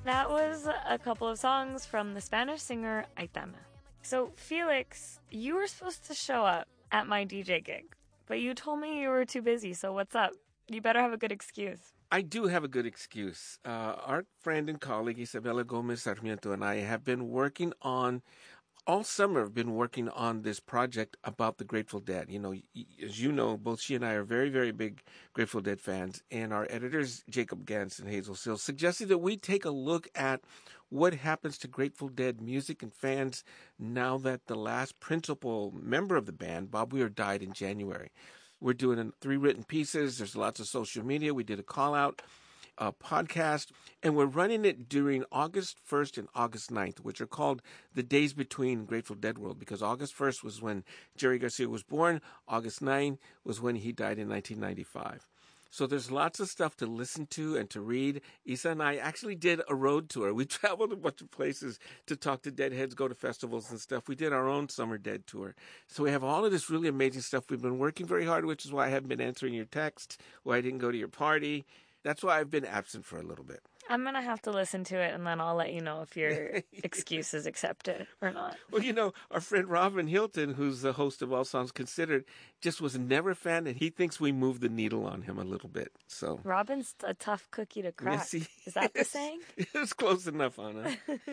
That was a couple of songs from the Spanish singer Aitana. So, Felix, you were supposed to show up at my DJ gig, but you told me you were too busy, so what's up? You better have a good excuse. I do have a good excuse. Our friend and colleague Isabella Gomez Sarmiento and I have been working on all summer. Have been working on this project about the Grateful Dead. You know, as you know, both she and I are very, very big Grateful Dead fans, and our editors Jacob Gantz and Hazel Sills suggested that we take a look at what happens to Grateful Dead music and fans now that the last principal member of the band, Bob Weir, died in January. We're doing 3 written pieces. There's lots of social media. We did a call out podcast, and we're running it during August 1st and August 9th, which are called the days between Grateful Dead World, because August 1st was when Jerry Garcia was born. August 9th was when he died in 1995. So there's lots of stuff to listen to and to read. Isa and I actually did a road tour. We traveled a bunch of places to talk to Deadheads, go to festivals and stuff. We did our own Summer Dead tour. So we have all of this really amazing stuff. We've been working very hard, which is why I haven't been answering your text, why I didn't go to your party. That's why I've been absent for a little bit. I'm going to have to listen to it, and then I'll let you know if your excuse is accepted or not. Well, you know, our friend Robin Hilton, who's the host of All Songs Considered, just was never a fan, and he thinks we moved the needle on him a little bit. So Robin's a tough cookie to crack. Yes, is that the saying? It's close enough, Anna.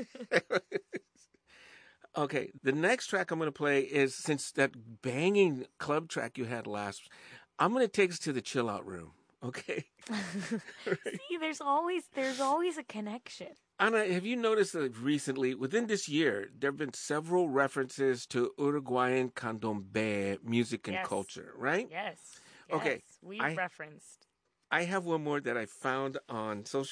Okay, the next track I'm going to play is, since that banging club track you had last, I'm going to take us to the chill out room. Okay. Right. See, there's always a connection. Anna, have you noticed that recently, within this year, there have been several references to Uruguayan candombe music and culture, right? Yes. Okay. We've referenced. I have one more that I found on social